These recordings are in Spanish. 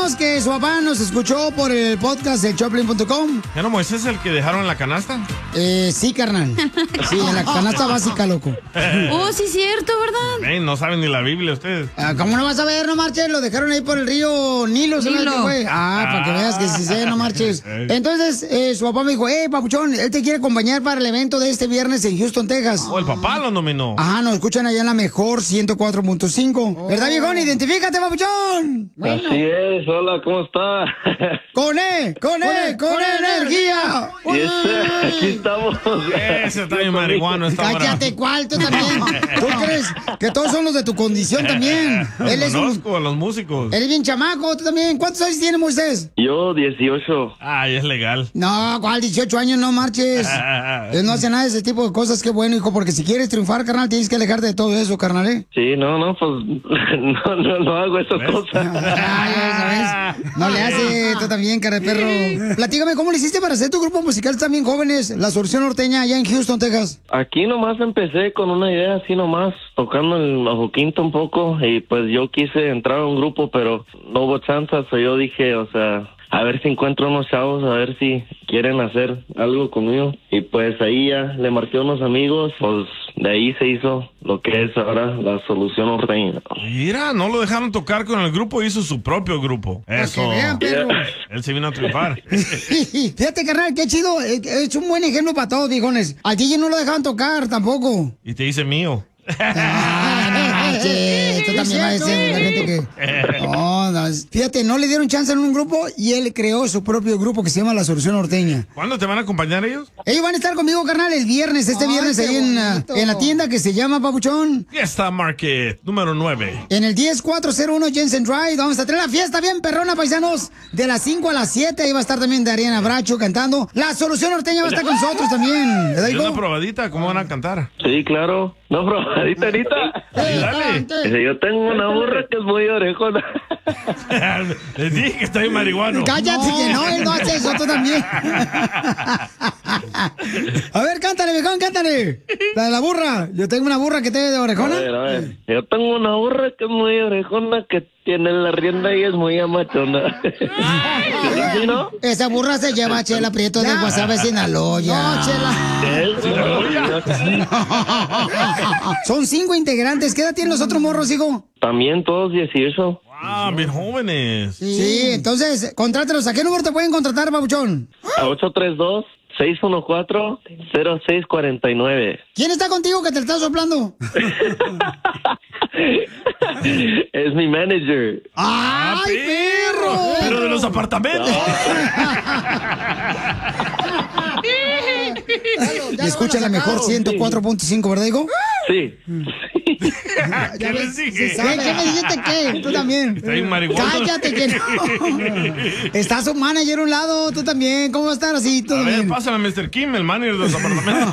sabemos que su papá nos escuchó por el podcast de Choplin.com. ¿Ya no Moisés el que dejaron en la canasta? Sí, carnal. Sí, en la canasta básica, loco. Oh, sí, cierto, ¿verdad? No saben ni la Biblia ustedes. ¿Cómo no vas a ver? No marches, lo dejaron ahí por el río Nilo. ¿Sabes qué fue? Para que veas que sí sé, no marches. Entonces, su papá me dijo, papuchón, él te quiere acompañar para el evento de este viernes en Houston, Texas. El papá lo nominó. Ajá, nos escuchan allá en la mejor 104.5. ¿Verdad, viejón? Identifícate, papuchón. Bueno. Así es, hola, ¿cómo está? Con energía. Aquí estamos. Ese está bien marihuano. Cállate, ¿cuál? Tú también. ¿Tú crees que todos son los de tu condición también? Él es Conozco a los músicos. Él es bien chamaco, tú también. ¿Cuántos años tiene Moisés? Yo, 18. Ay, es legal. No, ¿cuál 18 años? No marches. Él no hace nada de ese tipo de cosas. Qué bueno, hijo, porque si quieres triunfar, carnal, tienes que alejarte de todo eso, carnal, ¿eh? Sí, pues no hago esas cosas. Ya sabes. No le hace, tú también, cara de perro. Platícame, ¿cómo le hiciste para hacer tu grupo musical también jóvenes? La Solución Norteña, allá en Houston, Texas. Aquí nomás empecé con una idea así nomás, tocando el bajo quinto un poco, y pues yo quise entrar a un grupo, pero no hubo chance, yo dije, a ver si encuentro unos chavos, a ver si quieren hacer algo conmigo. Y pues ahí ya le marqué a unos amigos, pues de ahí se hizo lo que es ahora la Solución Norteña. Mira, no lo dejaron tocar con el grupo, hizo su propio grupo. Eso. Él se vino a triunfar. Fíjate, carnal, qué chido. Es un buen ejemplo para todos, viejones. Al DJ no lo dejaban tocar tampoco. Y te dice mío. Esto también va a decir la gente que... No, fíjate, no le dieron chance en un grupo y él creó su propio grupo que se llama La Solución Norteña. ¿Cuándo te van a acompañar ellos? Ellos van a estar conmigo, carnal, el viernes, viernes ahí en la tienda que se llama, papuchón, Fiesta Market, número 9. en el 10401 Jensen Drive. Vamos a tener la fiesta bien perrona, paisanos, de las 5 a las 7. Ahí va a estar también Dariana Bracho cantando. La Solución Norteña va a estar con nosotros también. ¿Y una probadita? ¿Cómo van a cantar? Sí, claro. No, probadita ahorita. Dale. Dice, yo tengo una burra que es muy orejona. Les dije que está bien marihuano. Cállate, que no, él no hace eso, tú también. A ver, cántale, viejón, cántale. La de la burra. Yo tengo una burra que te de orejona. A ver. Yo tengo una burra que es muy orejona, que tiene la rienda y es muy amachona. ¿Sí, no? Esa burra se lleva a Chela Prieto del Guasave, Sinaloa. No, Chela. Son 5 integrantes. ¿Qué edad tienen los otros morros, hijo? También todos 18. Ah, bien jóvenes. Sí, entonces, contrátelos. ¿A qué número te pueden contratar, babuchón? A 832-614-0649. ¿Quién está contigo que te está soplando? Es mi manager. ¡Ay, perro! Pero de los apartamentos. Y escucha la mejor 104.5, ¿verdad, hijo? Sí. ¿Qué les dije? ¿Qué me dijiste qué? Tú también. Está bien marihuana. Cállate que no. Está su manager a un lado, tú también. ¿Cómo va a estar así? Tú A ver, también. pásame a Mr. Kim, el manager de los apartamentos.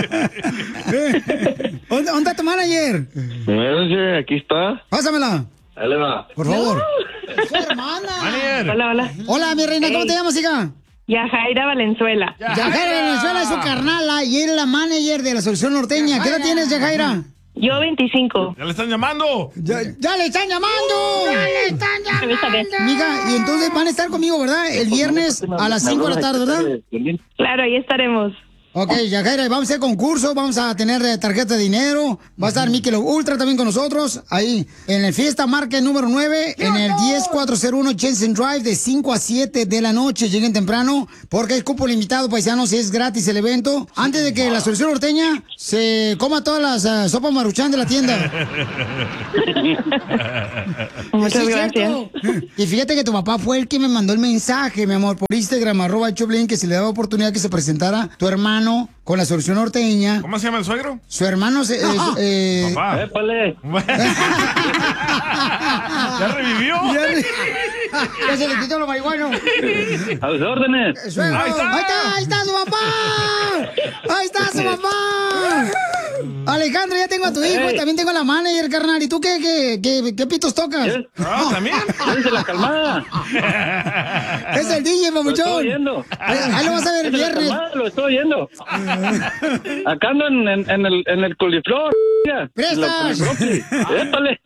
¿Dónde está tu manager? Manager, aquí está. Pásamela. Ahí le va. Por favor. Es su hermana. Manager. Hola. Hola, mi reina, ¿cómo te llamas, hija? Yajaira Valenzuela. Yajaira Venezuela es su carnala y es la manager de la Solución Norteña. ¿Qué edad tienes, Yajaira? Yo 25. ¡Ya le están llamando! ¡Ya le están llamando! Mija, y entonces van a estar conmigo, ¿verdad? El viernes a las 5 de la tarde, ¿verdad? Claro, ahí estaremos. Ok, Yajaira, vamos a hacer concurso, vamos a tener tarjeta de dinero, va a estar Michelob Ultra también con nosotros, ahí en el Fiesta Market número 9, en el 10401 Jensen Drive, de 5 a 7 de la noche. Lleguen temprano, porque hay cupo limitado, paisanos, y es gratis el evento. Antes de que la Solución Norteña se coma todas las sopas Maruchan de la tienda. Muchas Sí, gracias. cierto. Y fíjate que tu papá fue el que me mandó el mensaje, mi amor, por Instagram, @Choplin, que se le daba oportunidad que se presentara tu hermano con la Solución Norteña. ¿Cómo se llama el suegro? Su hermano Papá. ¡Épale! ¿Ya revivió? Ya se le quitó lo marihuano. ¡A sus órdenes! Suegro. Ahí está. Ahí está su papá. Ahí está su papá. Alejandro, ya tengo a tu hijo y también tengo a la manager, carnal. ¿Y tú qué pitos tocas? ¿También? Dense la calmada. Es el DJ, papuchón. Lo estoy oyendo. Ahí lo vas a ver el viernes. Lo estoy oyendo. Acá ando en el coliflor. ¡Prestas! ¡Épale!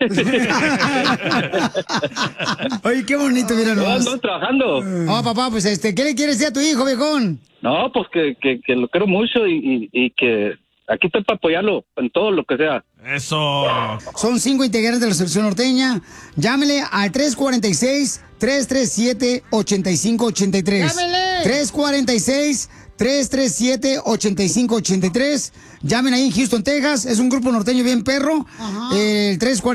Oye, qué bonito, mira nomás. Ando trabajando. Oh, papá, pues ¿qué le quieres decir a tu hijo, viejón? No, pues que lo quiero mucho y que aquí estoy para apoyarlo en todo lo que sea. Eso. Son 5 integrantes de la selección norteña. Llámele al 346-337-8583. ¡Llámele! 346-337-8583. Llamen ahí en Houston, Texas. Es un grupo norteño bien perro. El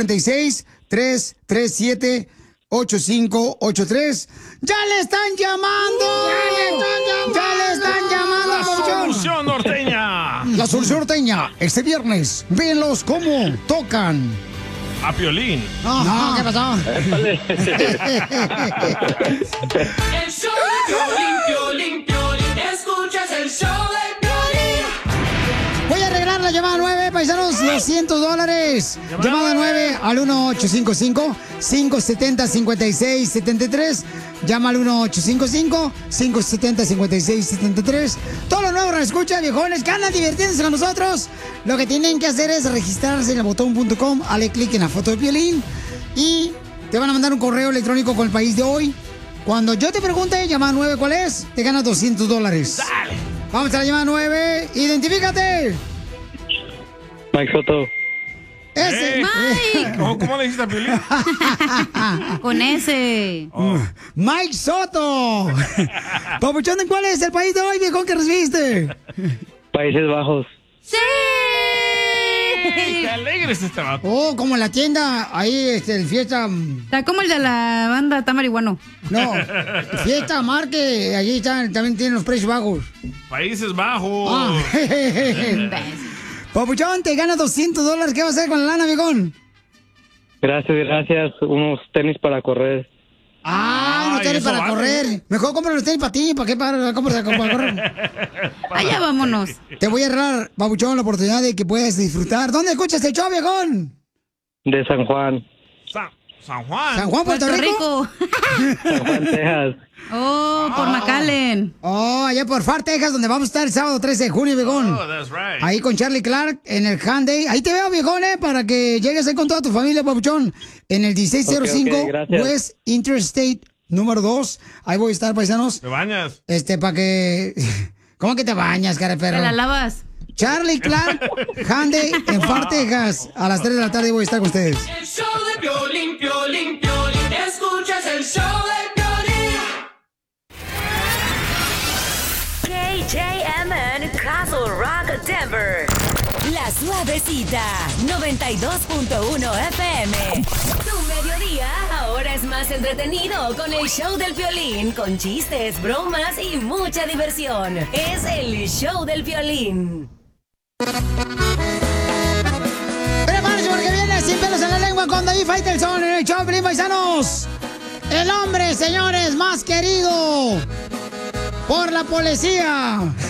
346-337-8583. ¡Ya le están llamando! ¡Ya le están llamando! ¡La solución norteña! La solución norteña. Este viernes, véanlos cómo tocan. A Piolín. No, ¿qué pasó? Épale. El show de Piolín, escuchas el show de Piolín. Voy a arreglar la llamada 9, paisanos, $200. Llamada 9 al 1855-570-5673. Llama al 1855-570-5673. Todos los nuevos escucha, viejones, que andan divirtiéndose con nosotros. Lo que tienen que hacer es registrarse en elbotón.com, dale clic en la foto de Piolín y te van a mandar un correo electrónico con el país de hoy. Cuando yo te pregunte, llamada 9, ¿cuál es? Te ganas $200. Dale. Vamos a la llamada 9. ¡Identifícate! Mike Soto. Ese. Mike. ¿Cómo le dijiste a Piolín? Con ese. Mike Soto. Papuchón, ¿cuál es el país de hoy, viejón, que recibiste? Países Bajos. ¡Sí! ¡Qué alegre es este vato! Oh, como en la tienda, ahí, el fiesta... Está como el de la banda, está marihuano. No, fiesta Marque, allí también tienen los precios bajos. Países Bajos. Ah. Papuchón, te gana $200. ¿Qué vas a hacer con la lana, viejón? Gracias. Unos tenis para correr. Unos tenis para vale. correr. Mejor compra los tenis para ti, ¿para qué para correr? Allá vámonos. Te voy a regalar, Papuchón, la oportunidad de que puedas disfrutar. ¿Dónde escuchas el show, viejón? De San Juan. San Juan. ¿San Juan, Puerto Rico? San Juan, Texas. Oh, por McAllen. Oh, allá por Far, Texas, donde vamos a estar el sábado 13 de junio, viejón. Oh, that's right. Ahí con Charlie Clark en el Hyundai. Ahí te veo, viejón, para que llegues ahí con toda tu familia, Papuchón. En el 1605 Ok, gracias. West Interstate número 2. Ahí voy a estar, paisanos. ¿Te bañas? Para que... ¿Cómo que te bañas, cara de perro? Te la lavas. Charlie Clark, Hyundai en Far, Texas. A las 3 de la tarde voy a estar con ustedes. El show de Piolín, escuchas el show de Piolín. KJMN Castle Rock, Denver. La Suavecita, 92.1 FM. Tu mediodía ahora es más entretenido con el show del Piolín, con chistes, bromas y mucha diversión. Es el show del Piolín. Prepárense porque viene Sin Pelos en la Lengua con David Faitelson en el show de Piolín, paisanos. El hombre, señores, más querido por la policía.